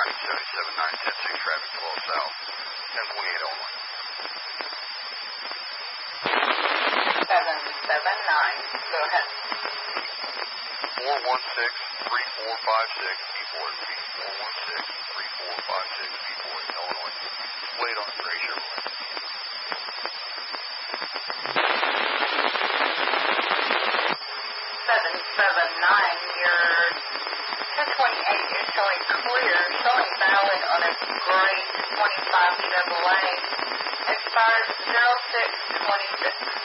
County, 77916 traffic flow south, 1028 only. 779, go ahead. 416-3456, P4, 416-3456, P4, Illinois. Wait on Gray Chevrolet. 779, your 1028 is showing clear, showing valid on a gray 25 Chevrolet. Expires 0626.